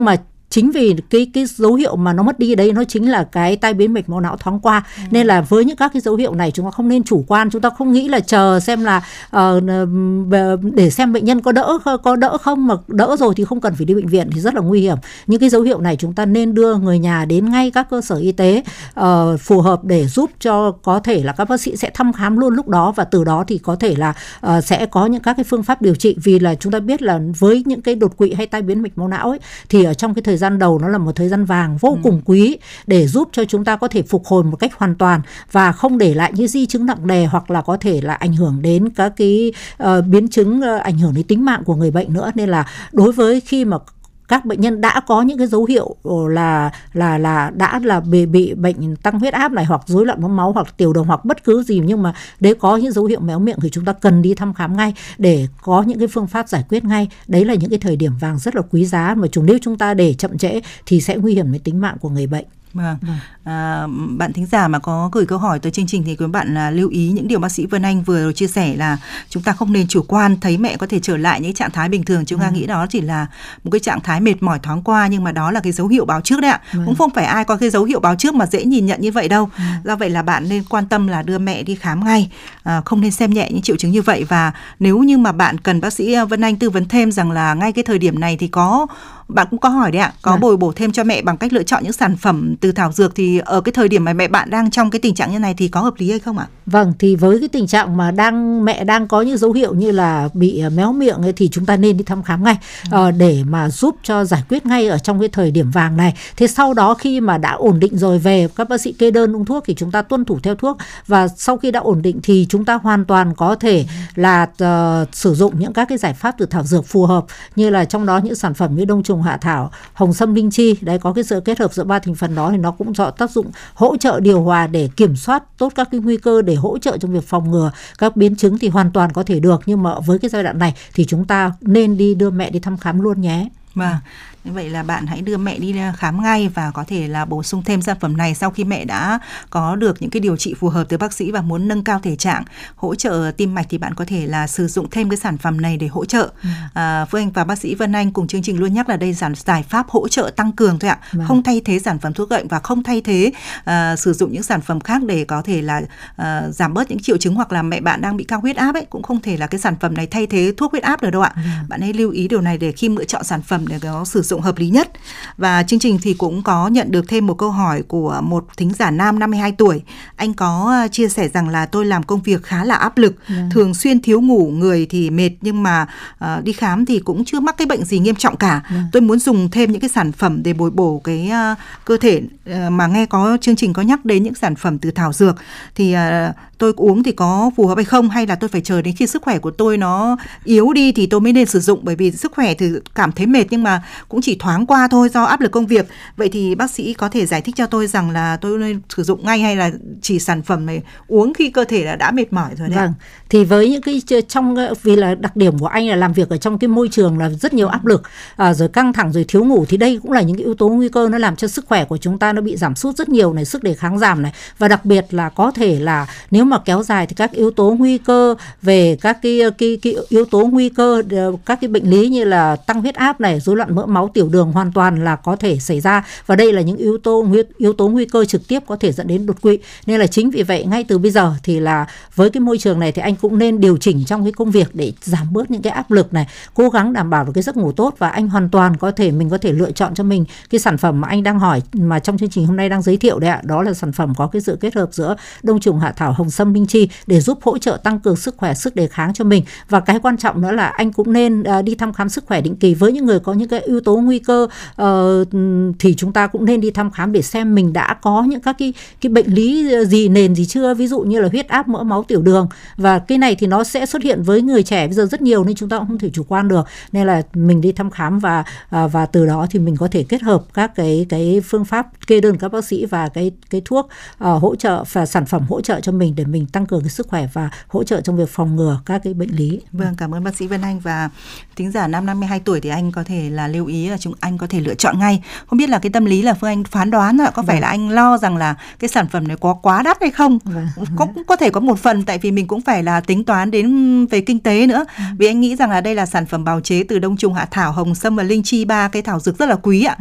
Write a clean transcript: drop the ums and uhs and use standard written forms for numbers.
Mà chính vì cái dấu hiệu mà nó mất đi đấy, nó chính là cái tai biến mạch máu não thoáng qua. Nên là với những các cái dấu hiệu này chúng ta không nên chủ quan, chúng ta không nghĩ là chờ xem là để xem bệnh nhân có đỡ không, mà đỡ rồi thì không cần phải đi bệnh viện thì rất là nguy hiểm. Những cái dấu hiệu này chúng ta nên đưa người nhà đến ngay các cơ sở y tế phù hợp để giúp cho có thể là các bác sĩ sẽ thăm khám luôn lúc đó, và từ đó thì có thể là sẽ có những các cái phương pháp điều trị. Vì là chúng ta biết là với những cái đột quỵ hay tai biến mạch máu não ấy, thì ở trong cái thời gian đầu nó là một thời gian vàng vô cùng quý để giúp cho chúng ta có thể phục hồi một cách hoàn toàn và không để lại những di chứng nặng nề, hoặc là có thể là ảnh hưởng đến các cái biến chứng ảnh hưởng đến tính mạng của người bệnh nữa. Nên là đối với khi mà các bệnh nhân đã có những cái dấu hiệu là đã bị bệnh tăng huyết áp này, hoặc rối loạn mỡ máu, hoặc tiểu đường, hoặc bất cứ gì, nhưng mà đấy có những dấu hiệu méo miệng thì chúng ta cần đi thăm khám ngay để có những cái phương pháp giải quyết ngay. Đấy là những cái thời điểm vàng rất là quý giá, mà nếu chúng ta để chậm trễ thì sẽ nguy hiểm đến tính mạng của người bệnh. Vâng. Bạn thính giả mà có gửi câu hỏi tới chương trình thì quý bạn lưu ý những điều bác sĩ Vân Anh vừa chia sẻ, là chúng ta không nên chủ quan thấy mẹ có thể trở lại những trạng thái bình thường. Chúng ta nghĩ đó chỉ là một cái trạng thái mệt mỏi thoáng qua, nhưng mà đó là cái dấu hiệu báo trước đấy ạ. Cũng không phải ai có cái dấu hiệu báo trước mà dễ nhìn nhận như vậy đâu. Do vậy là bạn nên quan tâm là đưa mẹ đi khám ngay, không nên xem nhẹ những triệu chứng như vậy. Và nếu như mà bạn cần bác sĩ Vân Anh tư vấn thêm rằng là ngay cái thời điểm này thì bạn cũng có hỏi đấy ạ, có bồi bổ thêm cho mẹ bằng cách lựa chọn những sản phẩm từ thảo dược, thì ở cái thời điểm mà mẹ bạn đang trong cái tình trạng như này thì có hợp lý hay không ạ? Vâng, thì với cái tình trạng mà mẹ đang có những dấu hiệu như là bị méo miệng ấy, thì chúng ta nên đi thăm khám ngay để mà giúp cho giải quyết ngay ở trong cái thời điểm vàng này. Thế sau đó khi mà đã ổn định rồi về, các bác sĩ kê đơn uống thuốc thì chúng ta tuân thủ theo thuốc, và sau khi đã ổn định thì chúng ta hoàn toàn có thể là sử dụng những các cái giải pháp từ thảo dược phù hợp, như là trong đó những sản phẩm như đông trùng hạ thảo, hồng sâm linh chi, đấy có cái sự kết hợp giữa ba thành phần đó thì nó cũng có tác dụng hỗ trợ điều hòa để kiểm soát tốt các cái nguy cơ, để hỗ trợ trong việc phòng ngừa các biến chứng thì hoàn toàn có thể được. Nhưng mà với cái giai đoạn này thì chúng ta nên đưa mẹ đi thăm khám luôn nhé. Vâng, như vậy là bạn hãy đưa mẹ đi khám ngay và có thể là bổ sung thêm sản phẩm này sau khi mẹ đã có được những cái điều trị phù hợp từ bác sĩ và muốn nâng cao thể trạng, hỗ trợ tim mạch thì bạn có thể là sử dụng thêm cái sản phẩm này để hỗ trợ. Phương Anh và bác sĩ Vân Anh cùng chương trình luôn nhắc là đây là giải pháp hỗ trợ tăng cường thôi ạ, không thay thế sản phẩm thuốc bệnh và không thay thế sử dụng những sản phẩm khác để có thể là giảm bớt những triệu chứng, hoặc là mẹ bạn đang bị cao huyết áp ấy, cũng không thể là cái sản phẩm này thay thế thuốc huyết áp được đâu ạ. Bạn hãy lưu ý điều này để khi lựa chọn sản phẩm để có sử dụng hợp lý nhất. Và chương trình thì cũng có nhận được thêm một câu hỏi của một thính giả nam 52 tuổi. Anh có chia sẻ rằng là tôi làm công việc khá là áp lực, thường xuyên thiếu ngủ, người thì mệt, nhưng mà đi khám thì cũng chưa mắc cái bệnh gì nghiêm trọng cả. Tôi muốn dùng thêm những cái sản phẩm để bồi bổ cái cơ thể, mà nghe có chương trình có nhắc đến những sản phẩm từ thảo dược, thì tôi uống thì có phù hợp hay không, hay là tôi phải chờ đến khi sức khỏe của tôi nó yếu đi thì tôi mới nên sử dụng? Bởi vì sức khỏe thì cảm thấy mệt nhưng mà cũng chỉ thoáng qua thôi do áp lực công việc. Vậy thì bác sĩ có thể giải thích cho tôi rằng là tôi nên sử dụng ngay, hay là chỉ sản phẩm này uống khi cơ thể đã mệt mỏi rồi đấy? Vâng, thì với những cái vì là đặc điểm của anh là làm việc ở trong cái môi trường là rất nhiều áp lực, rồi căng thẳng, rồi thiếu ngủ, thì đây cũng là những cái yếu tố nguy cơ nó làm cho sức khỏe của chúng ta nó bị giảm sút rất nhiều này, sức đề kháng giảm này, và đặc biệt là có thể là nếu mà kéo dài thì các yếu tố nguy cơ về các cái yếu tố nguy cơ các cái bệnh lý như là tăng huyết áp này, rối loạn mỡ máu, tiểu đường hoàn toàn là có thể xảy ra, và đây là những yếu tố nguy cơ trực tiếp có thể dẫn đến đột quỵ. Nên là chính vì vậy ngay từ bây giờ thì là với cái môi trường này thì anh cũng nên điều chỉnh trong cái công việc để giảm bớt những cái áp lực này, cố gắng đảm bảo được cái giấc ngủ tốt, và anh hoàn toàn có thể lựa chọn cho mình cái sản phẩm mà anh đang hỏi mà trong chương trình hôm nay đang giới thiệu đấy ạ. Đó là sản phẩm có cái sự kết hợp giữa đông trùng hạ thảo, hồng sâm linh chi để giúp hỗ trợ tăng cường sức khỏe, sức đề kháng cho mình. Và cái quan trọng nữa là anh cũng nên đi thăm khám sức khỏe định kỳ. Với những người có những cái yếu tố nguy cơ thì chúng ta cũng nên đi thăm khám để xem mình đã có những các cái bệnh lý gì, nền gì chưa, ví dụ như là huyết áp, mỡ máu, tiểu đường. Và cái này thì nó sẽ xuất hiện với người trẻ bây giờ rất nhiều, nên chúng ta cũng không thể chủ quan được. Nên là mình đi thăm khám và từ đó thì mình có thể kết hợp các cái phương pháp kê đơn các bác sĩ và cái thuốc hỗ trợ và sản phẩm hỗ trợ cho mình để mình tăng cường cái sức khỏe và hỗ trợ trong việc phòng ngừa các cái bệnh lý. Vâng, cảm ơn bác sĩ Vân Anh. Và thính giả nam 52 tuổi thì anh có thể thể là lưu ý là anh có thể lựa chọn ngay. Không biết là cái tâm lý là Phương Anh phán đoán có phải là anh lo rằng là cái sản phẩm này có quá đắt hay không? Cũng có thể có một phần tại vì mình cũng phải là tính toán đến về kinh tế nữa. Vì anh nghĩ rằng là đây là sản phẩm bào chế từ đông trùng hạ thảo, hồng sâm và linh chi, 3 cái thảo dược rất là quý ạ.